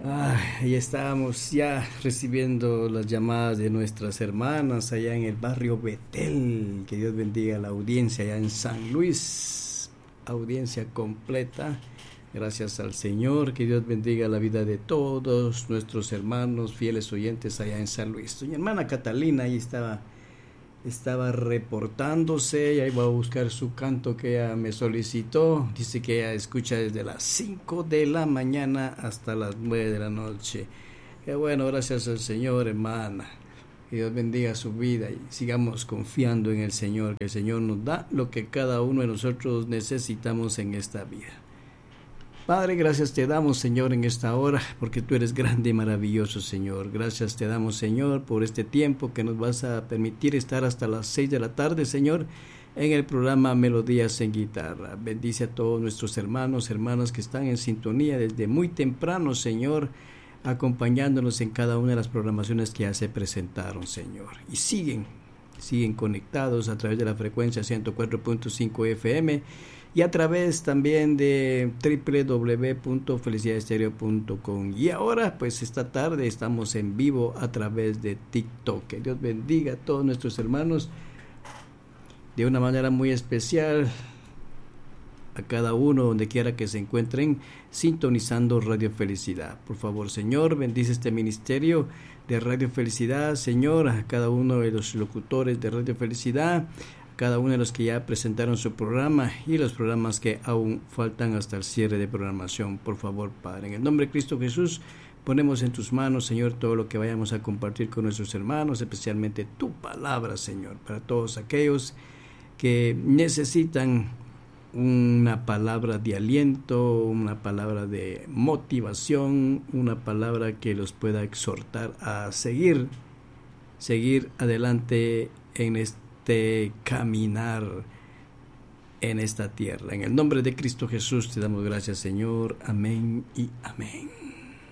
Y estábamos ya recibiendo las llamadas de nuestras hermanas allá en el barrio Betel. Que Dios bendiga la audiencia allá en San Luis. Audiencia completa. Gracias al Señor. Que Dios bendiga la vida de todos nuestros hermanos, fieles oyentes allá en San Luis. Mi hermana Catalina ahí estaba reportándose y ahí va a buscar su canto que ella me solicitó. Dice que ella escucha desde las 5 de la mañana hasta las 9 de la noche. Qué bueno, gracias al Señor, hermana. Que Dios bendiga su vida y sigamos confiando en el Señor, que el Señor nos da lo que cada uno de nosotros necesitamos en esta vida. Padre, gracias te damos, Señor, en esta hora, porque tú eres grande y maravilloso, Señor. Gracias te damos, Señor, por este tiempo que nos vas a permitir estar hasta las 6 de la tarde, Señor, en el programa Melodías en Guitarra. Bendice a todos nuestros hermanos, hermanas que están en sintonía desde muy temprano, Señor, acompañándonos en cada una de las programaciones que ya se presentaron, Señor. Y siguen conectados a través de la frecuencia 104.5 FM, y a través también de www.felicidadestereo.com. Y ahora, pues esta tarde estamos en vivo a través de TikTok. Que Dios bendiga a todos nuestros hermanos de una manera muy especial, a cada uno donde quiera que se encuentren sintonizando Radio Felicidad. Por favor, Señor, bendice este ministerio de Radio Felicidad, Señor, a cada uno de los locutores de Radio Felicidad, cada uno de los que ya presentaron su programa y los programas que aún faltan hasta el cierre de programación. Por favor, Padre, en el nombre de Cristo Jesús, ponemos en tus manos, Señor, todo lo que vayamos a compartir con nuestros hermanos, especialmente tu palabra, Señor, para todos aquellos que necesitan una palabra de aliento, una palabra de motivación, una palabra que los pueda exhortar a seguir adelante en este caminar en esta tierra. En el nombre de Cristo Jesús te damos gracias, Señor. Amén y amén.